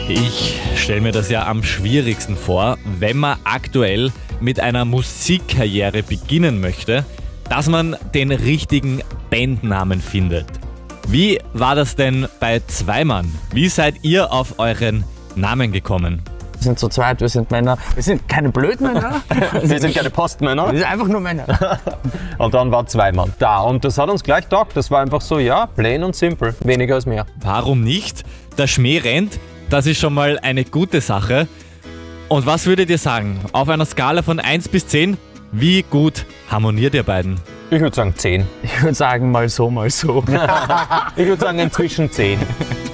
Ich stelle mir das ja am schwierigsten vor, wenn man aktuell mit einer Musikkarriere beginnen möchte, dass man den richtigen Bandnamen findet. Wie war das denn bei Zweimann? Wie seid ihr auf euren Namen gekommen? Wir sind zu zweit, wir sind Männer. Wir sind keine Blödmänner. Wir sind keine Postmänner. Wir sind einfach nur Männer. Und dann war Zweimann da und das hat uns gleich getaugt. Das war einfach so, ja, plain und simpel, weniger als mehr. Warum nicht? Der Schmäh rennt, das ist schon mal eine gute Sache. Und was würdet ihr sagen? Auf einer Skala von 1 bis 10, wie gut harmoniert ihr beiden? Ich würde sagen 10. Ich würde sagen, mal so, mal so. Ich würde sagen inzwischen 10.